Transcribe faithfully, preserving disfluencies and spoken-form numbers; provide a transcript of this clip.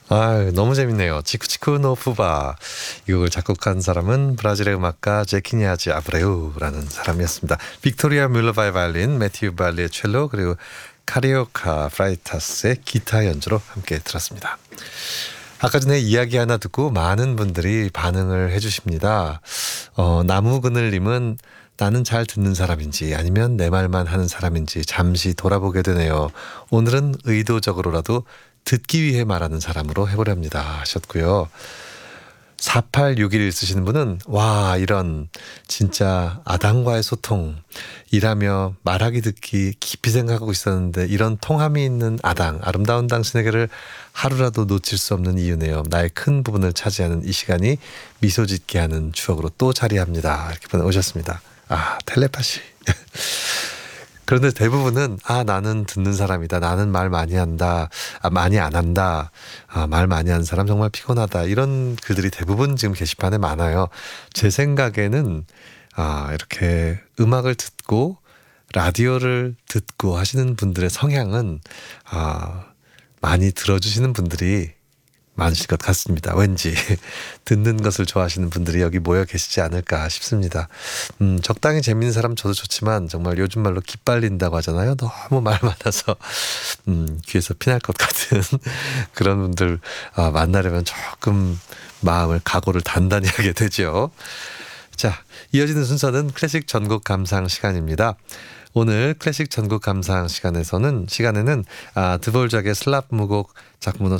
아, 너무 재밌네요. 치쿠치쿠 노 푸바. 이 곡을 작곡한 사람은 브라질의 음악가 제키니아즈 아브레우라는 사람이었습니다. 빅토리아 뮬러바의 바이올린, 매튜 발리의 첼로, 그리고 카리오카 프라이타스의 기타 연주로 함께 들었습니다. 아까 전에 이야기 하나 듣고 많은 분들이 반응을 해주십니다. 어, 나무그늘님은 나는 잘 듣는 사람인지 아니면 내 말만 하는 사람인지 잠시 돌아보게 되네요. 오늘은 의도적으로라도 듣기 위해 말하는 사람으로 해보렵니다 하셨고요. 사팔육일 쓰시는 분은 와 이런 진짜 아담과의 소통 일하며 말하기 듣기 깊이 생각하고 있었는데 이런 통함이 있는 아당 아름다운 당신에게를 하루라도 놓칠 수 없는 이유네요. 나의 큰 부분을 차지하는 이 시간이 미소 짓게 하는 추억으로 또 자리합니다. 이렇게 보내오셨습니다. 아 텔레파시. 그런데 대부분은 아 나는 듣는 사람이다. 나는 말 많이 한다. 아, 많이 안 한다. 아, 말 많이 하는 사람 정말 피곤하다. 이런 글들이 대부분 지금 게시판에 많아요. 제 생각에는 아, 이렇게 음악을 듣고 라디오를 듣고 하시는 분들의 성향은 아, 많이 들어주시는 분들이 많으실 것 같습니다. 왠지 듣는 것을 좋아하시는 분들이 여기 모여 계시지 않을까 싶습니다. 음, 적당히 재밌는 사람 저도 좋지만 정말 요즘 말로 기빨린다고 하잖아요. 너무 말 많아서 음, 귀에서 피날 것 같은 그런 분들 아, 만나려면 조금 마음을 각오를 단단히 하게 되죠. 자, 이어지는 순서는 클래식 전곡 감상 시간입니다. 오늘 클래식 전곡 감상 시간에서는 시간에는 아, 드볼작의 슬랍 무곡 작품으로